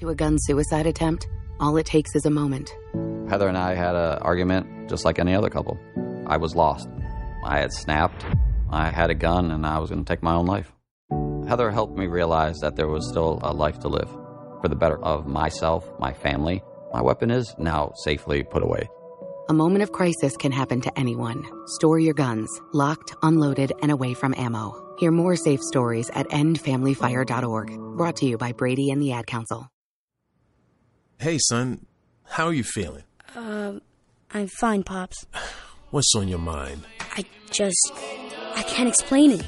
To a gun suicide attempt, all it takes is a moment. Heather and I had an argument just like any other couple. I was lost. I had snapped. I had a gun, and I was going to take my own life. Heather helped me realize that there was still a life to live for the better of myself, my family. My weapon is now safely put away. A moment of crisis can happen to anyone. Store your guns, locked, unloaded, and away from ammo. Hear more safe stories at endfamilyfire.org. Brought to you by Brady and the Ad Council. Hey, son. How are you feeling? I'm fine, Pops. What's on your mind? I can't explain it.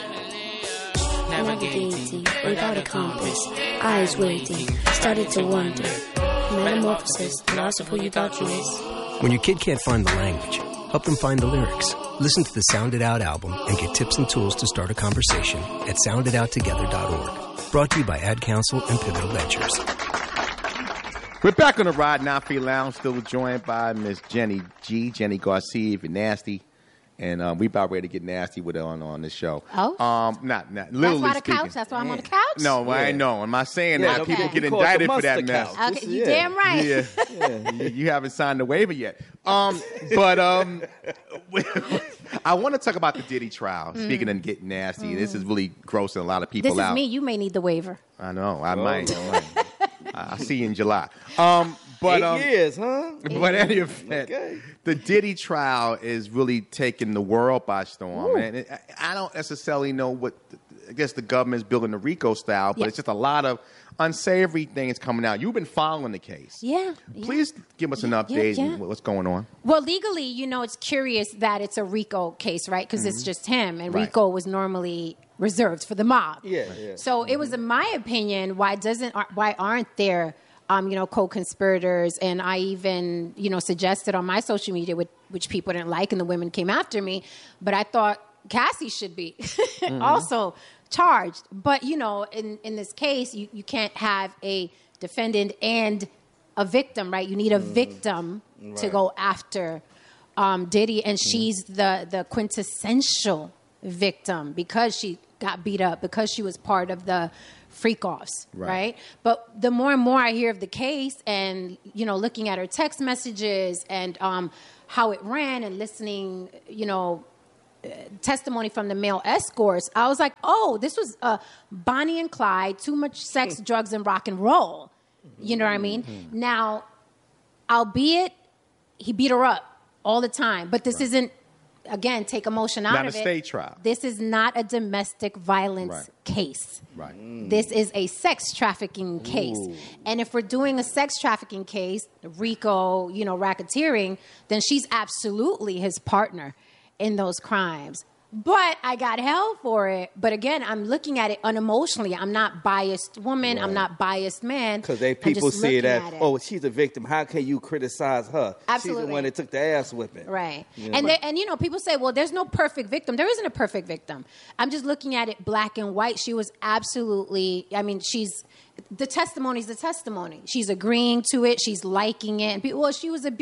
Navigating without a compass, eyes waiting, started to wonder. Metamorphosis, the loss of who you thought you was. When your kid can't find the language, help them find the lyrics. Listen to the Sound It Out album and get tips and tools to start a conversation at sounditouttogether.org. Brought to you by Ad Council and Pivotal Ventures. We're back on the Rod Nafi Lounge, still joined by Miss Jenny Garcia, if you're nasty. And we about ready to get nasty with her on this show. Oh? Not That's literally why the speaking. couch? That's why I'm on the couch? No, I know. I'm not saying that. Okay. People get You call it the indicted for that Mustard mess. couch. Okay, you damn right. Yeah. You haven't signed the waiver yet. But I want to talk about the Diddy trial. Speaking of getting nasty, this is really grossing a lot of people This out. is me. You may need the waiver. I know. I might. I'll see you in July. But 8 years, huh? But any event, Okay. the Diddy trial is really taking the world by storm. And I don't necessarily know what, I guess the government's building the RICO style, but it's just a lot of unsavory things coming out. You've been following the case. Yeah. Please give us an update on what's going on. Well, legally, it's curious that it's a RICO case, right? Because it's just him, and Right. RICO was normally reserved for the mob. Yeah. So it was, in my opinion, why aren't there, co-conspirators? And I even, suggested on my social media, which people didn't like, and the women came after me. But I thought Cassie should be also charged. But, in this case, you can't have a defendant and a victim, right? You need a victim to go after Diddy, and she's the quintessential victim because she got beat up, because she was part of the freak-offs, right? But the more and more I hear of the case and, looking at her text messages and how it ran and listening, testimony from the male escorts, I was like, oh, this was Bonnie and Clyde, too much sex, drugs, and rock and roll. You know what I mean? Now, albeit he beat her up all the time, but this isn't, again, take emotion out Not of a it. state trial. This is not a domestic violence case. Right. This is a sex trafficking case. And if we're doing a sex trafficking case, RICO, racketeering, then she's absolutely his partner in those crimes. But I got hell for it. But again, I'm looking at it unemotionally. I'm not biased woman. I'm not biased man. Because I'm people just see looking that, at it. oh, she's a victim. How can you criticize her? Absolutely. She's the one that took the ass whipping. Right. Yeah. And people say, well, there's no perfect victim. There isn't a perfect victim. I'm just looking at it black and white. She was absolutely, the testimony's the testimony. She's agreeing to it. She's liking it. And people, well, she was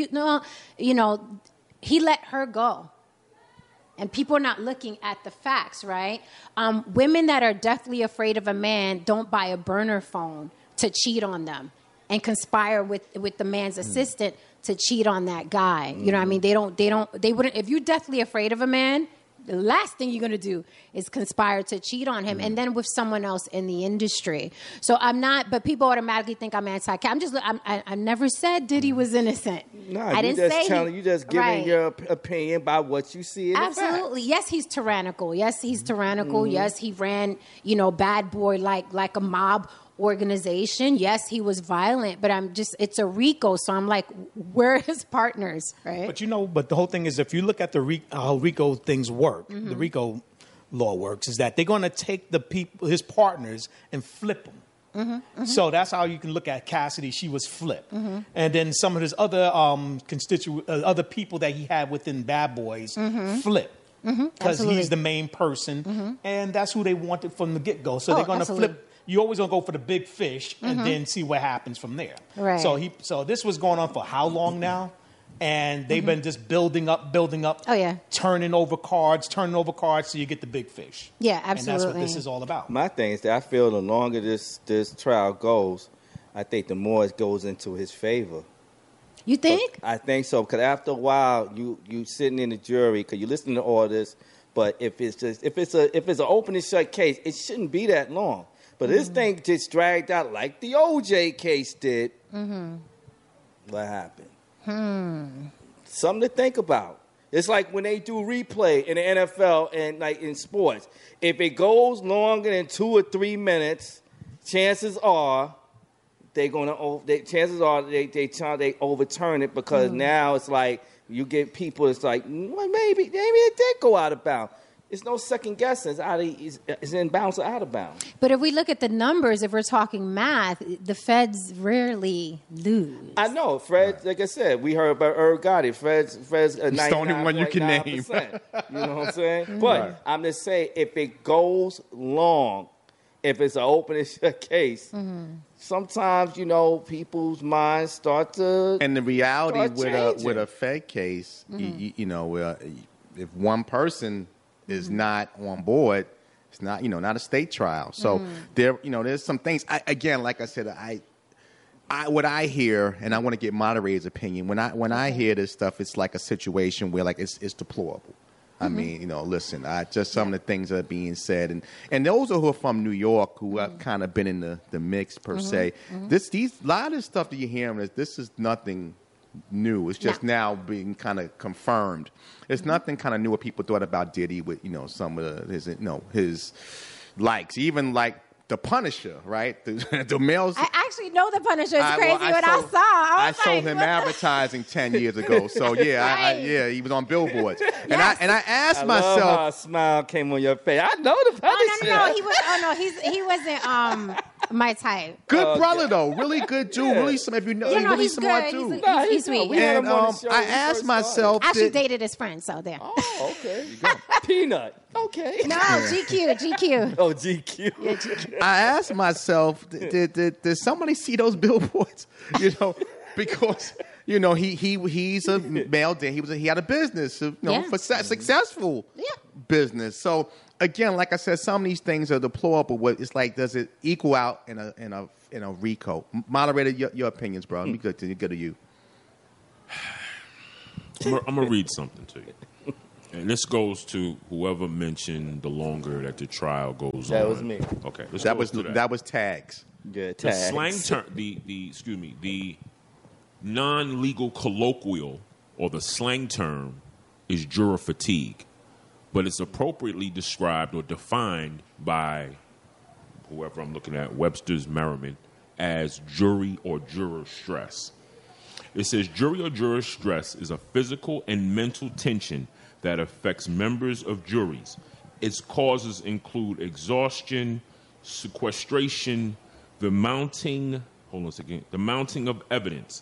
he let her go. And people are not looking at the facts, right? Women that are deathly afraid of a man don't buy a burner phone to cheat on them and conspire with the man's assistant to cheat on that guy. You know what I mean? They wouldn't, if you're deathly afraid of a man, the last thing you're going to do is conspire to cheat on him, and then with someone else in the industry. So I'm not, but people automatically think I'm anti-cap. I never said Diddy was innocent. No, I didn't say you just giving your opinion by what you see in Absolutely. the facts. Yes, he's tyrannical. Yes, he ran, bad boy like a mob organization. Yes, he was violent, but it's a RICO, so I'm like, where are his partners, right? But the whole thing is, if you look at how RICO things work, the RICO law works, is that they're going to take his partners and flip them. So that's how you can look at Cassidy. She was flipped. And then some of his other other people that he had within Bad Boys flipped. Because he's the main person, and that's who they wanted from the get-go. So they're going to flip. You're always going to go for the big fish and then see what happens from there. Right. So this was going on for how long now? And they've been just building up. Oh, yeah. Turning over cards so you get the big fish. Yeah, absolutely. And that's what this is all about. My thing is that I feel the longer this trial goes, I think the more it goes into his favor. You think? I think so, because after a while, you sitting in the jury, because you listen to all this. But if it's an open and shut case, it shouldn't be that long. But this thing just dragged out like the OJ case did. What happened? Something to think about. It's like when they do replay in the NFL and like in sports. If it goes longer than 2 or 3 minutes, chances are they overturn it, because now it's like you get people. It's like, well, maybe it did go out of bounds. It's no second guessing. It's in bounds or out of bounds. But if we look at the numbers, if we're talking math, the feds rarely lose. I know. Fred, like I said, we heard about Irv Gotti. Fred's the only one you can name. You know what I'm saying? But I'm just saying, if it goes long, if it's an open and shut case, sometimes, people's minds start to. And the reality with a Fed case, if one person is not on board, it's not not a state trial. So there's some things. Again, like I said, what I hear, and I want to get moderator's opinion. When I hear this stuff, it's like a situation where like it's deplorable. I mean, listen, just some of the things that are being said, and those who are from New York who have kind of been in the mix per se. A lot of this stuff that you're hearing this is nothing new. It's just now being kind of confirmed. There's nothing kind of new what people thought about Diddy with some of his likes, even like the Punisher, right? The males. I actually know the Punisher. It's crazy what I saw. I sold him advertising 10 years ago. So yeah, he was on billboards. And I asked myself, love how a smile came on your face. I know the Punisher. No. He wasn't my type. Good brother though, really good dude. Really if you know, really he's smart good. dude. He's sweet. And I asked myself, I actually dated his friend. So there. Oh, okay. You go. Peanut. Okay. No, GQ. Oh, GQ. Yeah, GQ. I asked myself, did somebody see those billboards? Because he's a male. He had a business, for successful business. So again, like I said, some of these things are deplorable. But it's like, does it equal out in a RICO? Moderator, your opinions, bro. Let me go to you. I'm gonna read something to you. And this goes to whoever mentioned the longer that the trial goes on. That was me. Okay, that was Tags. Yeah, Tags. The slang term, the non-legal colloquial or the slang term is juror fatigue, but it's appropriately described or defined by whoever I'm looking at, Webster's Merriman, as jury or juror stress. It says jury or juror stress is a physical and mental tension that affects members of juries. Its causes include exhaustion, sequestration, the mounting of evidence.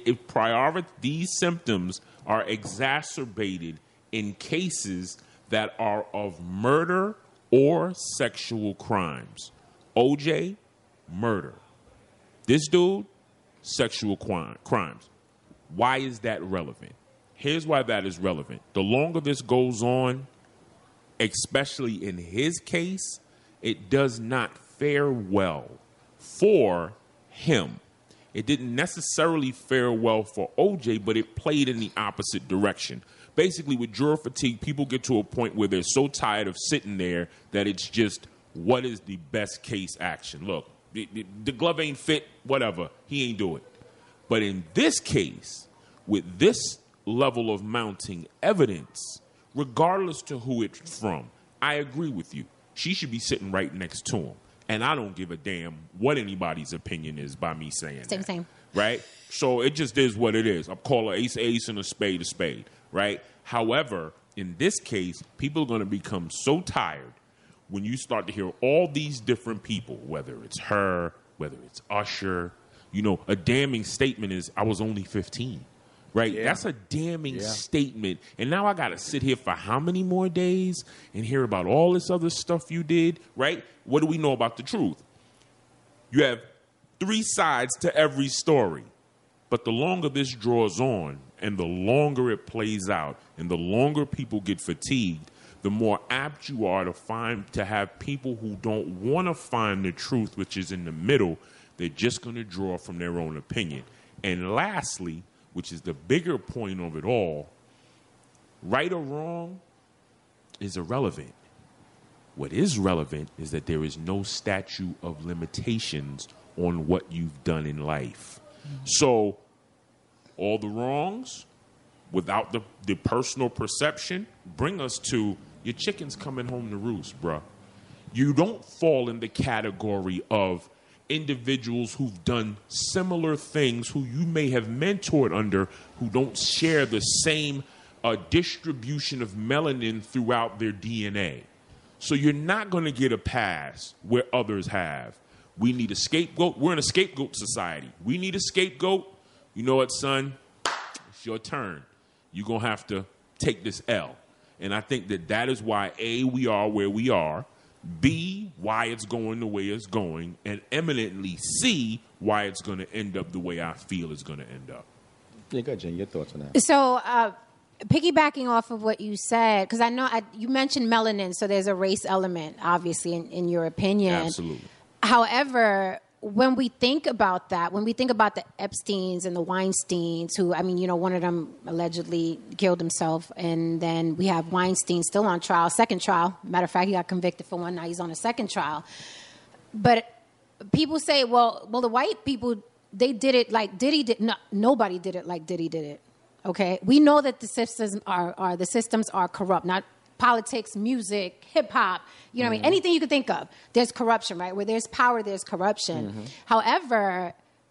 These symptoms are exacerbated in cases that are of murder or sexual crimes. OJ, murder. This dude, sexual crimes. Why is that relevant? Here's why that is relevant. The longer this goes on, especially in his case, it does not fare well for him. It didn't necessarily fare well for OJ, but it played in the opposite direction. Basically, with juror fatigue, people get to a point where they're so tired of sitting there that it's just, what is the best case action? Look, the glove ain't fit, whatever. He ain't do it. But in this case, with this level of mounting evidence, regardless to who it's from, I agree with you. She should be sitting right next to him. And I don't give a damn what anybody's opinion is by me saying that. Same. Right? So it just is what it is. I'm calling ace and a spade, right? However, in this case, people are going to become so tired when you start to hear all these different people, whether it's her, whether it's Usher, a damning statement is, I was only 15. Right? Yeah. That's a damning statement. And now I got to sit here for how many more days and hear about all this other stuff you did, right? What do we know about the truth? You have 3 sides to every story. But the longer this draws on and the longer it plays out and the longer people get fatigued, the more apt you are to have people who don't want to find the truth, which is in the middle. They're just going to draw from their own opinion. And lastly, which is the bigger point of it all, right or wrong is irrelevant. What is relevant is that there is no statute of limitations on what you've done in life. So all the wrongs, without the personal perception, bring us to your chicken's coming home to roost, bruh. You don't fall in the category of individuals who've done similar things, who you may have mentored under, who don't share the same distribution of melanin throughout their DNA. So you're not going to get a pass where others have. We need a scapegoat. We're in a scapegoat society. We need a scapegoat. You know what, son? It's your turn. You're going to have to take this L. And I think that is why, A, we are where we are, B, why it's going the way it's going, and eminently C, why it's going to end up the way I feel it's going to end up. Yeah, go ahead, Jen. Your thoughts on that? So, piggybacking off of what you said, because I know you mentioned melanin, so there's a race element, obviously, in your opinion. Absolutely. However, when we think about that, when we think about the Epsteins and the Weinsteins, who, I mean, you know, one of them allegedly killed himself, and then we have Weinstein still on trial, second trial. Matter of fact, he got convicted for one, now he's on a second trial. But people say, well, the white people, they did it like Diddy did. No, nobody did it like Diddy did it. Okay, we know that the systems are corrupt. Not politics, music, hip hop. You know what I mean? Anything you could think of. There's corruption, right? Where there's power, there's corruption. However,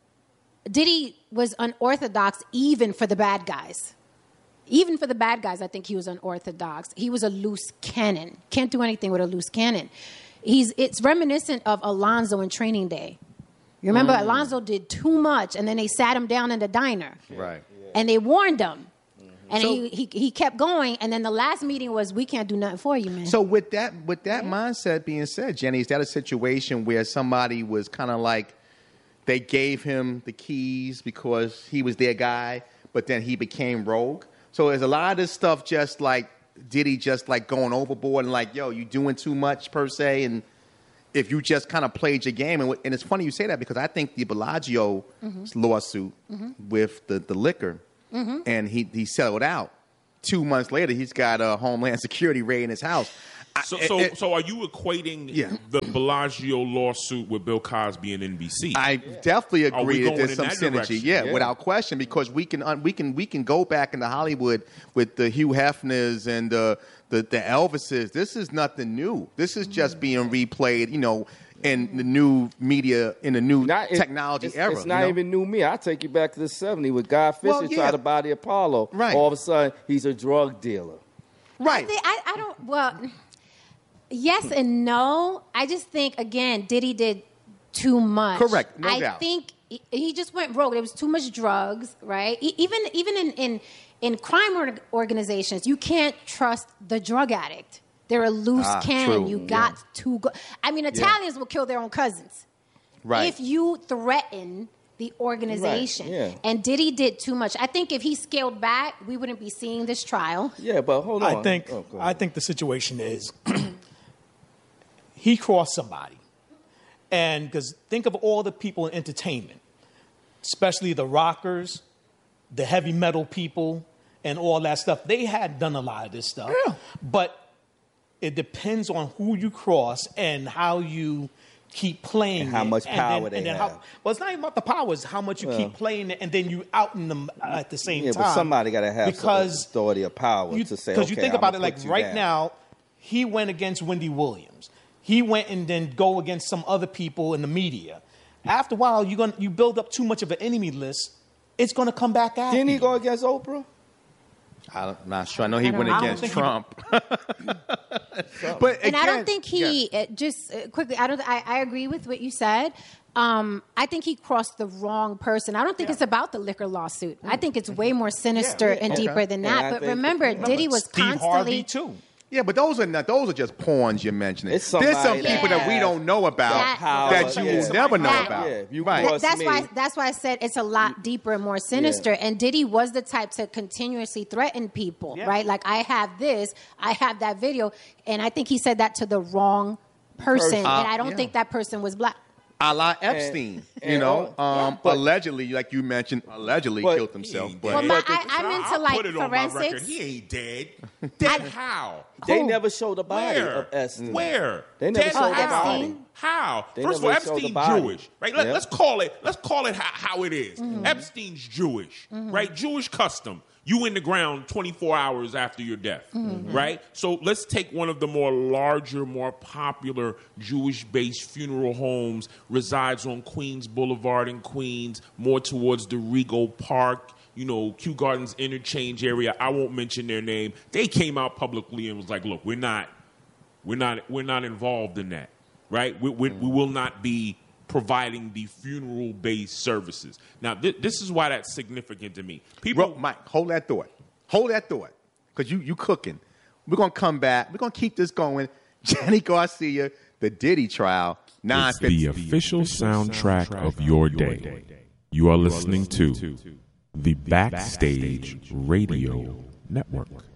Diddy was unorthodox even for the bad guys. Even for the bad guys, I think he was unorthodox. He was a loose cannon. Can't do anything with a loose cannon. It's reminiscent of Alonzo in Training Day. You remember Alonzo did too much, and then they sat him down in the diner. Right. And they warned him. And he kept going, and then the last meeting was, we can't do nothing for you, man. So with that mindset being said, Jenny, is that a situation where somebody was kind of like, they gave him the keys because he was their guy, but then he became rogue? So is a lot of this stuff just like, Diddy just like going overboard and like, yo, you doing too much per se, and if you just kind of played your game, and it's funny you say that because I think the Bellagio lawsuit with the liquor, and he settled out. 2 months later, he's got a Homeland Security raid in his house. So are you equating the Bellagio lawsuit with Bill Cosby and NBC? I definitely agree that there's some synergy. Yeah, without question, because we can go back into Hollywood with the Hugh Hefners and the Elvises. This is nothing new. This is just being replayed, you know, in the new media, in the new technology era. It's not even new me. I take you back to the 70s with Guy Fisher tried to buy the Apollo. Right. All of a sudden, he's a drug dealer. Right. I don't, well, yes and no. I just think, again, Diddy did too much. Correct, no doubt. I think he just went rogue. There was too much drugs, right? Even in crime organizations, you can't trust the drug addict. They're a loose cannon. True. You got to go. I mean, Italians will kill their own cousins. Right. If you threaten the organization. Right, yeah. And Diddy did too much. I think if he scaled back, we wouldn't be seeing this trial. Yeah, but hold on. I think the situation is he crossed somebody. And because think of all the people in entertainment, especially the rockers, the heavy metal people, and all that stuff. They had done a lot of this stuff. Yeah. But it depends on who you cross and how you keep playing and how much power they have. Well, it's not even about the power. It's how much you keep playing it, and then you outing them at the same time. Yeah, but somebody got to have some authority or power to say, because you think about it, like right now, he went against Wendy Williams. He went and then go against some other people in the media. After a while, you build up too much of an enemy list. It's going to come back out. Didn't he go against Oprah? I'm not sure. I know he went against Trump. But again, I don't think he just quickly. I agree with what you said. I think he crossed the wrong person. I don't think it's about the liquor lawsuit. I think it's way more sinister and deeper than that. But remember, Diddy was Steve constantly Harvey too. Yeah, but those are just pawns you're mentioning. It's There's some somebody people that we don't know about that you will never know about. Yeah, you right. cross me. That's why I said it's a lot deeper and more sinister. Yeah. And Diddy was the type to continuously threaten people, right? Like, I have this, I have that video, and I think he said that to the wrong person, and I don't think that person was black. A la Epstein, allegedly, like you mentioned, killed himself. I'm into like put it on my record. forensics. He ain't dead. Dead how? They never showed the body Where? of Epstein. Where? They never Dead showed the how? body. How? They First of all, never showed the Epstein's body. Jewish, right? Yep. Let's call it how it is. Epstein's Jewish, right? Jewish custom. You in the ground 24 hours after your death, right? So let's take one of the more larger, more popular Jewish-based funeral homes, resides on Queens Boulevard in Queens, more towards the Rego Park, Kew Gardens interchange area. I won't mention their name. They came out publicly and was like, look, we're not involved in that, right? We will not be providing the funeral-based services. Now, this is why that's significant to me. Mike, hold that thought, because you cooking. We're gonna come back. We're gonna keep this going. Johnny Garcia, the Diddy trial, 9:50. The official soundtrack of your day. You are listening to the Backstage Radio Network.